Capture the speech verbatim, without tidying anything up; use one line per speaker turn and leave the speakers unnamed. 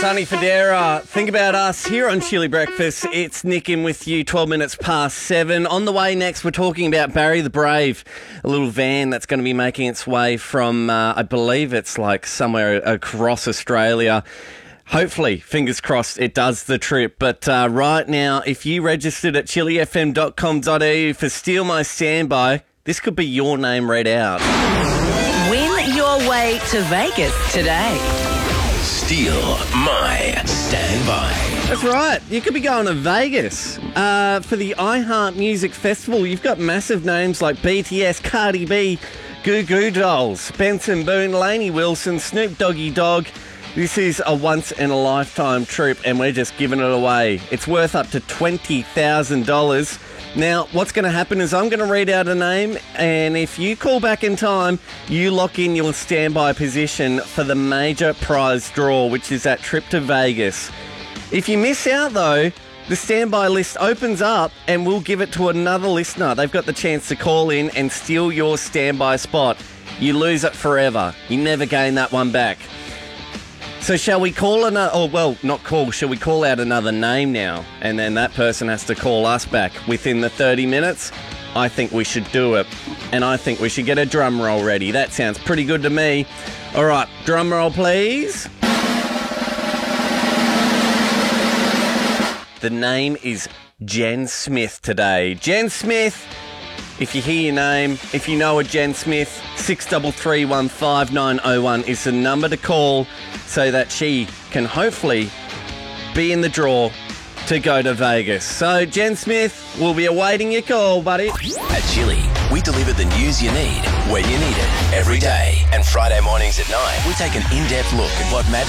Sonny Fodera, think about us here on Chili Breakfast. It's Nick in with you, twelve minutes past seven. On the way next, we're talking about Barry the Brave, a little van that's going to be making its way from, uh, I believe it's like somewhere across Australia. Hopefully, fingers crossed, it does the trip. But uh, right now, if you registered at chili f m dot com dot a u for Steal My Standby, this could be your name read out.
Win your way to Vegas today.
Steal My Standby.
That's right. You could be going to Vegas uh, for the iHeart Music Festival. You've got massive names like B T S, Cardi B, Goo Goo Dolls, Benson Boone, Lainey Wilson, Snoop Doggy Dogg. This is a once-in-a-lifetime trip, and we're just giving it away. It's worth up to twenty thousand dollars. Now, what's going to happen is I'm going to read out a name, and if you call back in time, you lock in your standby position for the major prize draw, which is that trip to Vegas. If you miss out, though, the standby list opens up, and we'll give it to another listener. They've got the chance to call in and steal your standby spot. You lose it forever. You never gain that one back. So shall we call another, oh, well, not call, shall we call out another name now? And then that person has to call us back within the thirty minutes? I think we should do it. And I think we should get a drum roll ready. That sounds pretty good to me. All right, drum roll, please. The name is Jen Smith today. Jen Smith, if you hear your name, if you know a Jen Smith, six three three one five nine oh one is the number to call so that she can hopefully be in the draw to go to Vegas. So, Jen Smith, we'll be awaiting your call, buddy.
At Chili, we deliver the news you need when you need it every day. And Friday mornings at nine, we take an in-depth look at what matters